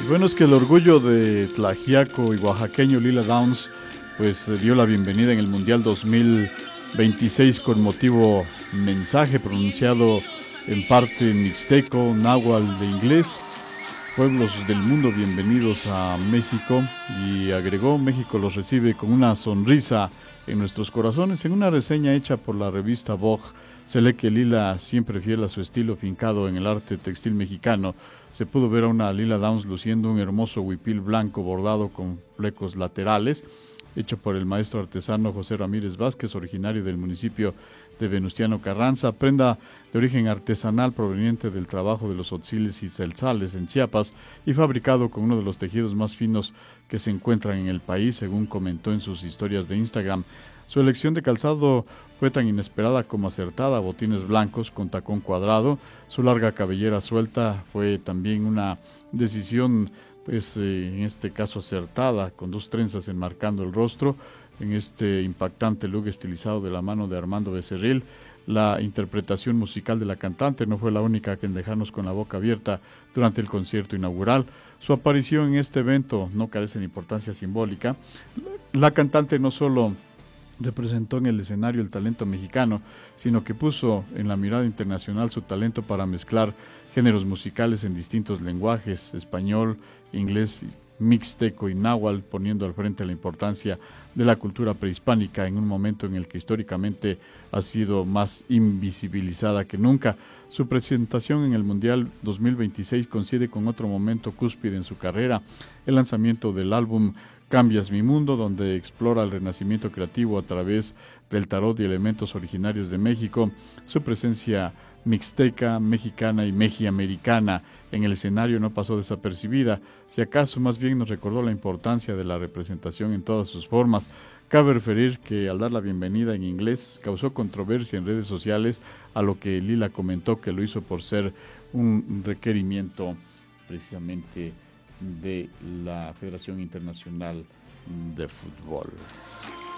Bueno, es que el orgullo de tlaxiaco y oaxaqueño Lila Downs pues dio la bienvenida en el Mundial 2026 con motivo mensaje pronunciado en parte en mixteco, náhuatl de inglés. Pueblos del mundo, bienvenidos a México, y agregó: México los recibe con una sonrisa en nuestros corazones. En una reseña hecha por la revista Vogue, se lee que Lila, siempre fiel a su estilo fincado en el arte textil mexicano, se pudo ver a una Lila Downs luciendo un hermoso huipil blanco bordado con flecos laterales, hecho por el maestro artesano José Ramírez Vázquez, originario del municipio de Venustiano Carranza, prenda de origen artesanal proveniente del trabajo de los otziles y tzeltzales en Chiapas y fabricado con uno de los tejidos más finos que se encuentran en el país, según comentó en sus historias de Instagram. Su elección de calzado fue tan inesperada como acertada: botines blancos con tacón cuadrado, su larga cabellera suelta fue también una decisión, pues en este caso acertada, con dos trenzas enmarcando el rostro, en este impactante look estilizado de la mano de Armando Becerril. La interpretación musical de la cantante no fue la única en dejarnos con la boca abierta durante el concierto inaugural. Su aparición en este evento no carece de importancia simbólica. La cantante no solo representó en el escenario el talento mexicano, sino que puso en la mirada internacional su talento para mezclar géneros musicales en distintos lenguajes: español, inglés, mixteco y náhuatl, poniendo al frente la importancia de la cultura prehispánica en un momento en el que históricamente ha sido más invisibilizada que nunca. Su presentación en el Mundial 2026 coincide con otro momento cúspide en su carrera: el lanzamiento del álbum Cambias mi mundo, donde explora el renacimiento creativo a través del tarot y elementos originarios de México. Su presencia mixteca, mexicana y mexiamericana en el escenario no pasó desapercibida. Si acaso, más bien nos recordó la importancia de la representación en todas sus formas. Cabe referir que al dar la bienvenida en inglés causó controversia en redes sociales, a lo que Lila comentó que lo hizo por ser un requerimiento precisamente de la Federación Internacional de Fútbol.